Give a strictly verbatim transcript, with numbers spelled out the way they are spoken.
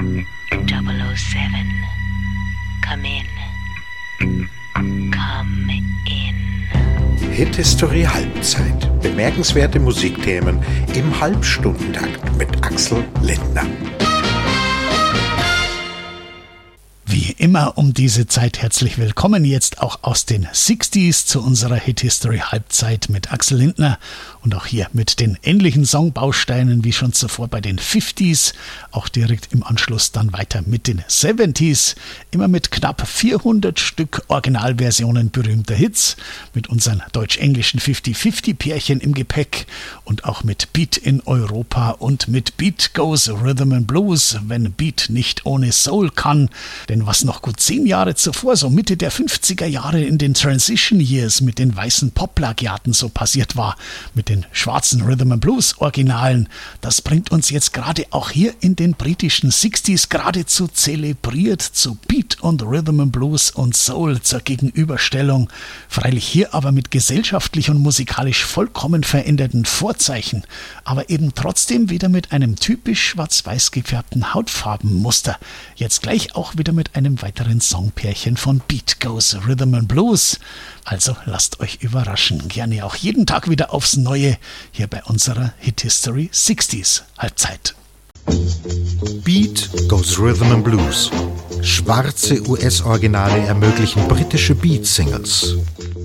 double oh seven, come in, come in. Hit History Halbzeit. Bemerkenswerte Musikthemen im Halbstundentakt mit Axel Lindner. Wie immer um diese Zeit herzlich willkommen, jetzt auch aus den sechziger zu unserer Hit History Halbzeit mit Axel Lindner und auch hier mit den ähnlichen Songbausteinen wie schon zuvor bei den fünfziger, auch direkt im Anschluss dann weiter mit den siebziger, immer mit knapp vierhundert Stück Originalversionen berühmter Hits, mit unseren deutsch-englischen fünfzig fünfzig Pärchen im Gepäck und auch mit Beat in Europa und mit Beat Goes Rhythm and Blues, wenn Beat nicht ohne Soul kann. Denn was noch gut zehn Jahre zuvor, so Mitte der fünfziger Jahre in den Transition Years mit den weißen Pop-Plagiaten so passiert war, mit den schwarzen Rhythm and Blues Originalen, das bringt uns jetzt gerade auch hier in den britischen sechziger geradezu zelebriert zu Beat und Rhythm and Blues und Soul zur Gegenüberstellung. Freilich hier aber mit gesellschaftlich und musikalisch vollkommen veränderten Vorzeichen, aber eben trotzdem wieder mit einem typisch schwarz-weiß gefärbten Hautfarbenmuster. Jetzt gleich auch wieder mit einem weiteren Songpärchen von Beat Goes Rhythm and Blues. Also lasst euch überraschen, gerne auch jeden Tag wieder aufs Neue hier bei unserer Hit History sechziger Halbzeit. Beat Goes Rhythm and Blues. Schwarze U S-Originale ermöglichen britische Beat-Singles.